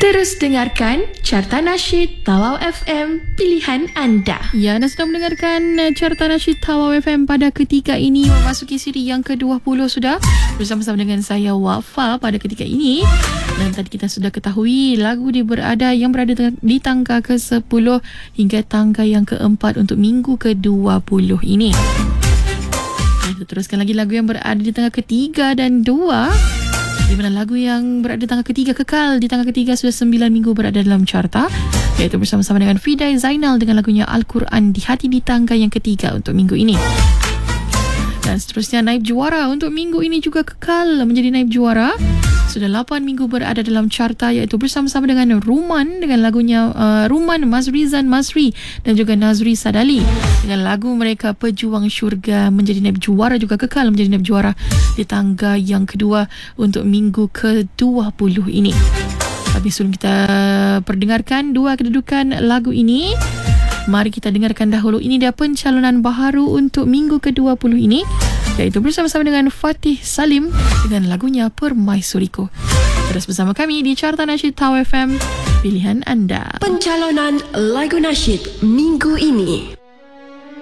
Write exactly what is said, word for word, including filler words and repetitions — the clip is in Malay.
Terus dengarkan Carta Nasyid Tawau F M, pilihan anda. Ya, anda sedang mendengarkan Carta Nasyid Tawau F M pada ketika ini, memasuki siri yang ke dua puluh sudah. Bersama-sama dengan saya Wafa pada ketika ini. Dan tadi kita sudah ketahui lagu dia berada yang berada di tangga ke sepuluh hingga tangga yang keempat untuk minggu ke dua puluh ini. Kita teruskan lagi lagu yang berada di tangga ketiga dan dua, di mana lagu yang berada di tangga ketiga kekal di tangga ketiga sudah sembilan minggu berada dalam carta, iaitu bersama-sama dengan Fidai Zainal dengan lagunya Al-Quran di Hati di tangga yang ketiga untuk minggu ini. Dan seterusnya naib juara untuk minggu ini juga kekal menjadi naib juara. Sudah lapan minggu berada dalam carta, iaitu bersama-sama dengan Ruman dengan lagunya uh, Ruman Mazrizan Masri dan juga Nazri Sadali dengan lagu mereka Pejuang Syurga, menjadi naib juara juga kekal menjadi naib juara di tangga yang kedua untuk minggu ke dua puluh ini. Tapi sebelum kita perdengarkan dua kedudukan lagu ini, mari kita dengarkan dahulu ini dia pencalonan baharu untuk minggu ke dua puluh ini, iaitu bersama-sama dengan Fatih Salim dengan lagunya Permaisuriku. Terus bersama kami di Carta Nasyid Tawau F M, pilihan anda. Pencalonan lagu nasyid minggu ini.